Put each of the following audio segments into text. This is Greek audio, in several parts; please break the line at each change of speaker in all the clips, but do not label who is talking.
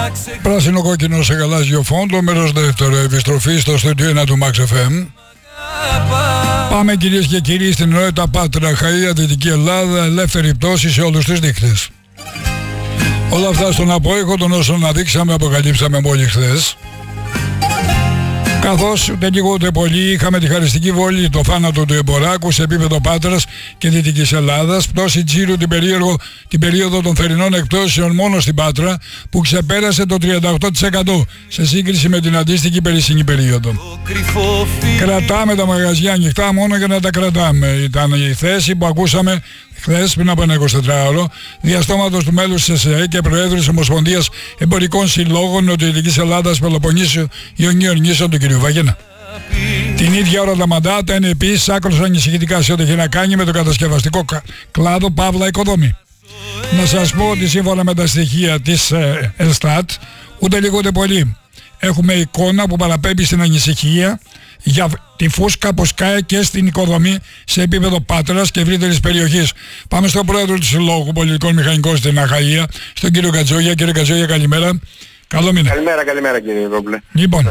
Πράσινο κόκκινο σε γαλάζιο φόντο, μέρος δεύτερο, επιστροφή στο στούντιο 1 του Max FM. Πάμε κυρίες και κύριοι στην ενότητα Πάτρα, Χαΐα, Δυτική Ελλάδα, ελεύθερη πτώση σε όλους τους δείκτες. Όλα αυτά στον απόϊχο των όσων αποκαλύψαμε μόλις χθες. Καθώς ούτε λίγο ούτε πολύ είχαμε τη χαριστική βολή, το θάνατο του Εμποράκου σε επίπεδο Πάτρας και Δυτικής Ελλάδας, πτώση τζίρου την περίοδο των θερινών εκπτώσεων μόνο στην Πάτρα, που ξεπέρασε το 38% σε σύγκριση με την αντίστοιχη περσινή περίοδο. Κρατάμε τα μαγαζιά ανοιχτά μόνο για να τα κρατάμε. Ήταν η θέση που ακούσαμε χθες πριν από ένα 24ωρο, διαστόματος του μέλους της ΕΣΕ και Προέδρου της Ομοσπονδίας Εμπορικών Συλλόγων Νοτιοδυτικής Ελλάδας, Πελοποννήσου, Ιωνίων Νήσων, του κ. Βαγένα. Την ίδια ώρα τα μαντάτα είναι επίσης άκρως ανησυχητικά σε ό,τι έχει να κάνει με το κατασκευαστικό κλάδο Παύλα Οικοδομή. Να σας πω ότι σύμφωνα με τα στοιχεία της Ελστάτ, ούτε λίγο ούτε πολύ έχουμε εικόνα που παραπέμπει στην ανησυχία για τη φούσκα που σκάει και στην οικοδομή σε επίπεδο Πάτρας και ευρύτερης περιοχής. Πάμε στον Πρόεδρο του Συλλόγου Πολιτικών Μηχανικών στην Αχαΐα, στον κύριο Κατζόγια. Κύριε Κατζόγια, καλημέρα. Καλό μήνα.
Καλημέρα κύριε Ρόμπλε.
Λοιπόν,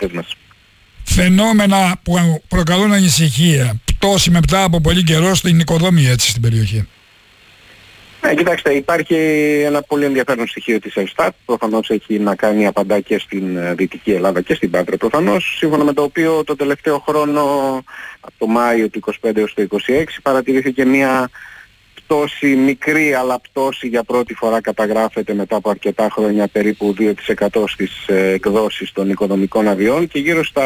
φαινόμενα που προκαλούν ανησυχία, πτώση μετά από πολύ καιρό στην οικοδομή έτσι στην περιοχή.
Κοιτάξτε, υπάρχει ένα πολύ ενδιαφέρον στοιχείο της Ελστάτ, προφανώς έχει να κάνει, απαντά και στην Δυτική Ελλάδα και στην Πάτρα προφανώς, σύμφωνα με το οποίο το τελευταίο χρόνο, από το Μάιο του 25 έως το 26, παρατηρήθηκε μια πτώση μικρή, αλλά πτώση για πρώτη φορά καταγράφεται μετά από αρκετά χρόνια, περίπου 2% στις εκδόσεις των οικοδομικών αδειών και γύρω στα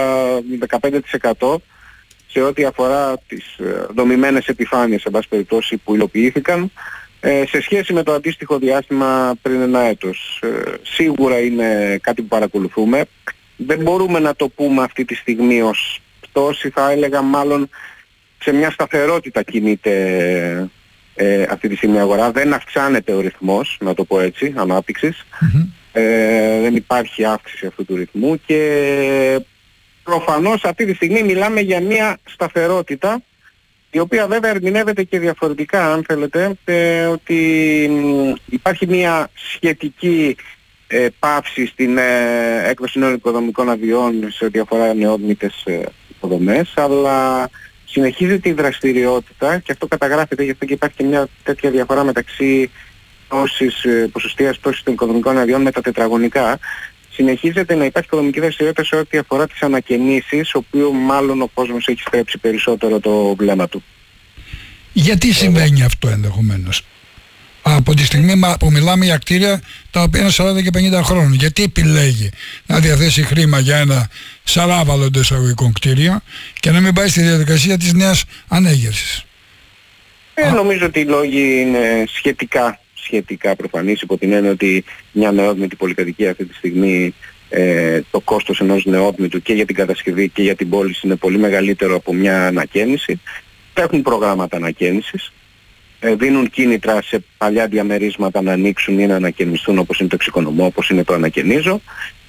15% σε ό,τι αφορά τις δομημένες επιφάνειες, σε βάση περιπτώσει, που υλοποιήθηκαν σε σχέση με το αντίστοιχο διάστημα πριν ένα έτος. Σίγουρα είναι κάτι που παρακολουθούμε. Δεν μπορούμε να το πούμε αυτή τη στιγμή ως πτώση, θα έλεγα μάλλον σε μια σταθερότητα κινείται αυτή τη στιγμή η αγορά. Δεν αυξάνεται ο ρυθμός, να το πω έτσι, ανάπτυξης. Δεν υπάρχει αύξηση αυτού του ρυθμού και προφανώς αυτή τη στιγμή μιλάμε για μια σταθερότητα, η οποία βέβαια ερμηνεύεται και διαφορετικά, αν θέλετε, ότι υπάρχει μια σχετική πάυση στην έκδοση νέων οικοδομικών αδειών σε ό,τι αφορά νεόδμητες υποδομές, αλλά συνεχίζεται η δραστηριότητα και αυτό καταγράφεται, γι' αυτό και υπάρχει και μια τέτοια διαφορά μεταξύ ποσοστίας πτώσης των οικοδομικών αδειών με τα τετραγωνικά. Συνεχίζεται να υπάρχει οικονομική δραστηριότητα σε ό,τι αφορά τις ανακαινήσεις, οποίο μάλλον ο κόσμος έχει στρέψει περισσότερο το βλέμμα του.
Γιατί συμβαίνει αυτό ενδεχομένως? Από τη στιγμή που μιλάμε για κτίρια τα οποία είναι 40 και 50 χρόνων, γιατί επιλέγει να διαθέσει χρήμα για ένα σαράβαλο εντός εισαγωγικών κτίριο και να μην πάει στη διαδικασία της νέας ανέγερσης?
Νομίζω ότι οι λόγοι είναι σχετικά προφανής, υπό την έννοια ότι μια νεόδμητη πολυκατοικία αυτή τη στιγμή, το κόστος ενός νεόδμητου και για την κατασκευή και για την πώληση είναι πολύ μεγαλύτερο από μια ανακαίνιση. Έχουν προγράμματα ανακαίνισης, δίνουν κίνητρα σε παλιά διαμερίσματα να ανοίξουν ή να ανακαινιστούν, όπως είναι το εξοικονομώ, όπως είναι το ανακαινίζω.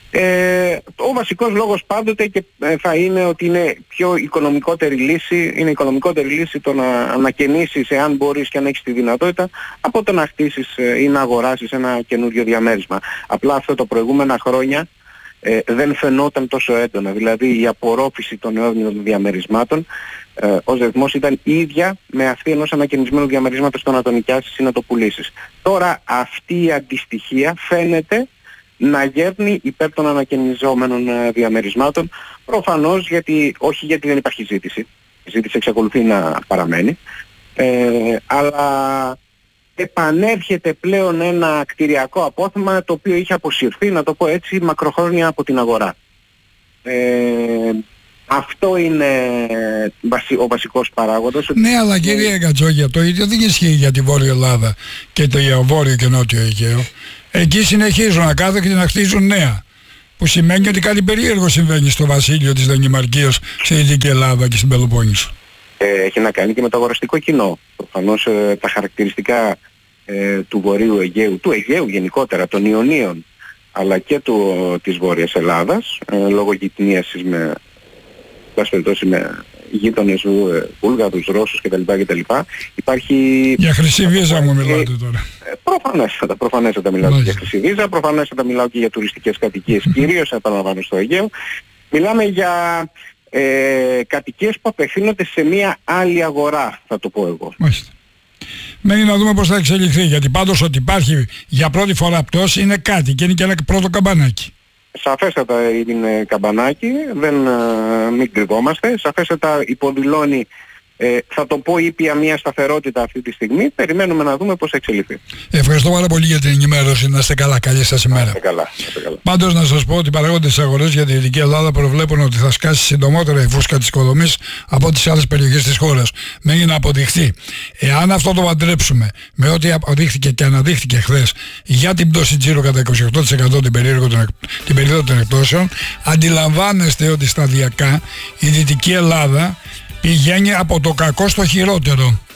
Ο βασικός λόγος πάντοτε και θα είναι ότι είναι πιο οικονομικότερη λύση το να ανακαινήσεις, εάν μπορείς και αν έχεις τη δυνατότητα, από το να χτίσεις ή να αγοράσεις ένα καινούριο διαμέρισμα. Απλά αυτό τα προηγούμενα χρόνια δεν φαινόταν τόσο έντονα. Δηλαδή η απορρόφηση των νεόδμητων διαμερισμάτων ως ρυθμός ήταν ίδια με αυτή ενός ανακαινισμένου διαμερίσματος, το να το νοικιάσεις ή να το πουλήσεις. Τώρα αυτή η αντιστοιχία φαίνεται να γέρνει υπέρ των ανακαινιζόμενων διαμερισμάτων, προφανώς όχι γιατί δεν υπάρχει ζήτηση. Η ζήτηση εξακολουθεί να παραμένει, αλλά επανέρχεται πλέον ένα κτηριακό απόθεμα το οποίο είχε αποσυρθεί, να το πω έτσι, μακροχρόνια από την αγορά. Αυτό είναι ο βασικός παράγοντας.
Ναι, αλλά κύριε Κατζόγια, το ίδιο δεν ισχύει για τη Βόρεια Ελλάδα και το Βόρειο και Νότιο Αιγαίο. Εκεί συνεχίζουν να κάθονται και να χτίζουν νέα. Που σημαίνει ότι κάτι περίεργο συμβαίνει στο βασίλειο της Δανημαρκίας, στη Δυτική Ελλάδα και στην Πελοπόννησο.
Έχει να κάνει και με το αγοραστικό κοινό. Προφανώς τα χαρακτηριστικά του Βορείου Αιγαίου, του Αιγαίου γενικότερα, των Ιωνίων, αλλά και της Βόρειας Ελλάδας, λόγω γειτονίασης με γείτονες Βούλγαρους, Ρώσους κτλ. Υπάρχει...
Για χρυσή βίζα μου μιλάτε τώρα.
Προφανέστατα μιλάω για χρυσή βίζα, προφανέστατα μιλάω και για τουριστικές κατοικίες, κυρίως επαναλαμβάνω στο Αιγαίο. Μιλάμε για κατοικίες που απευθύνονται σε μια άλλη αγορά, θα το πω εγώ.
Μάλιστα. Μένει να δούμε πώς θα εξελιχθεί, γιατί πάντως ότι υπάρχει για πρώτη φορά πτώση είναι κάτι και είναι και ένα πρώτο καμπανάκι.
Σαφέστατα είναι καμπανάκι, μην κρυβόμαστε, σαφέστατα υποδηλώνει, θα το πω ήπια, μια σταθερότητα αυτή τη στιγμή. Περιμένουμε να δούμε πώς θα εξελιχθεί.
Ευχαριστώ πάρα πολύ για την ενημέρωση. Να είστε καλά. Καλή σας ημέρα.
Να είστε καλά.
Πάντως να σας πω ότι οι παραγόντες της αγοράς για τη Δυτική Ελλάδα προβλέπουν ότι θα σκάσει συντομότερα η φούσκα της οικοδομής από τις άλλες περιοχές της χώρας. Μένει να αποδειχθεί. Εάν αυτό το παντρέψουμε με ό,τι αποδείχθηκε και αναδείχθηκε χθες για την πτώση τζίρου κατά 28% την περίοδο των εκτόσεων, αντιλαμβάνεστε ότι σταδιακά η Δυτική Ελλάδα πηγαίνει από το κακό στο χειρότερο.